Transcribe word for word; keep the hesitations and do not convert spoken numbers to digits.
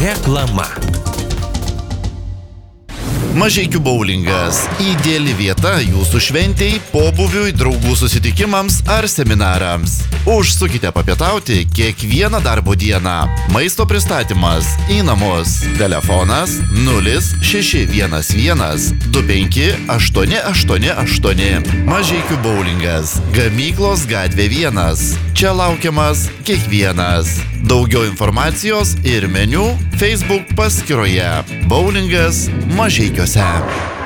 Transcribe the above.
Reklama. Mažeikių boulingas – ideali vieta jūsų šventei, pobūviui, draugų susitikimams ar seminarams. Užsukite papietauti kiekvieną darbo dieną. Maisto pristatymas į namus. Telefonas nulis šeši vienas vienas du penki aštuoni aštuoni aštuoni. Mažeikių boulingas. Gamyklos gatvė vienas. Čia laukiamas kiekvienas. Daugiau informacijos ir meniu Facebook paskyroje. Boulingas Mažeikiuose.